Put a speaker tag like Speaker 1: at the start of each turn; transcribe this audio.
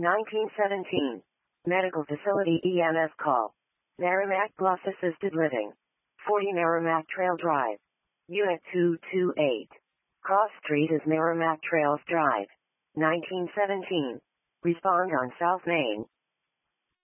Speaker 1: 1917. Medical facility EMS call. Merrimack Bluff Assisted Living. 40 Merrimack Trail Drive. Unit 228. Cross Street is Merrimack Trails Drive. 1917. Respond on South Main.